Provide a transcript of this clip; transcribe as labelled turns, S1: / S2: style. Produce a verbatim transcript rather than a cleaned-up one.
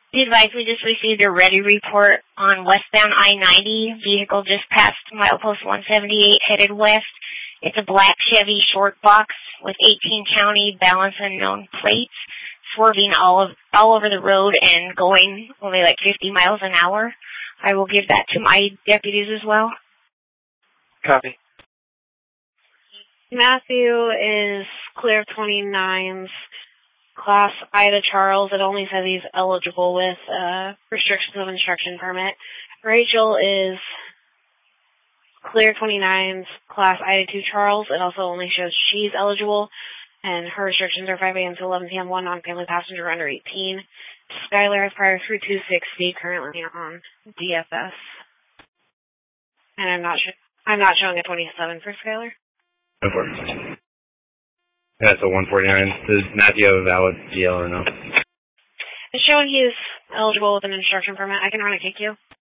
S1: Be advised, we just received a ready report on westbound I ninety. Vehicle just passed milepost one seventy-eight headed west. It's a black Chevy short box with eighteen county balance unknown plates, swerving all of, all over the road and going only like fifty miles an hour. I will give that to my deputies as well.
S2: Copy.
S3: Matthew is clear twenty-nines, class Ida Charles. It only says he's eligible with uh, restrictions of instruction permit. Rachel is clear twenty-nines, class Ida two Charles. It also only shows she's eligible, and her restrictions are five a.m. to eleven p.m., one non-family passenger under eighteen. Skylar has prior through two sixty, currently on D F S. And I'm not, sh- I'm not showing a twenty-seven for Skylar.
S4: Go for it. That's a one forty-nine. Does Matthew have a valid G L or no?
S3: It's showing he's eligible with an instruction permit. I can run a K Q.